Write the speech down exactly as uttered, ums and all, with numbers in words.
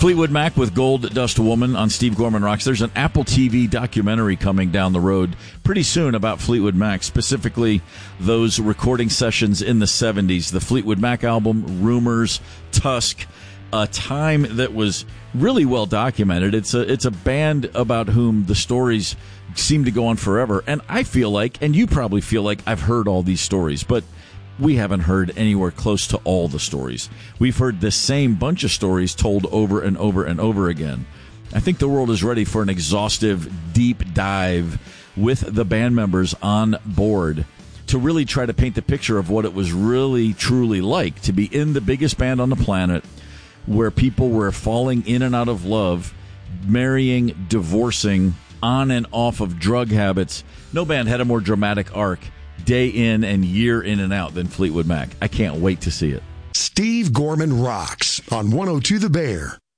Fleetwood Mac with Gold Dust Woman on Steve Gorman Rocks. There's an Apple T V documentary coming down the road pretty soon about Fleetwood Mac, specifically those recording sessions in the seventies. The Fleetwood Mac album, Rumors, Tusk, a time that was really well documented. It's a it's a band about whom the stories seem to go on forever. And I feel like, and you probably feel like, I've heard all these stories, but we haven't heard anywhere close to all the stories. We've heard the same bunch of stories told over and over and over again. I think the world is ready for an exhaustive, deep dive with the band members on board to really try to paint the picture of what it was really, truly like to be in the biggest band on the planet, where people were falling in and out of love, marrying, divorcing, on and off of drug habits. No band had a more dramatic arc day in and year in and out than Fleetwood Mac. I can't wait to see it. Steve Gorman Rocks on one oh two The Bear.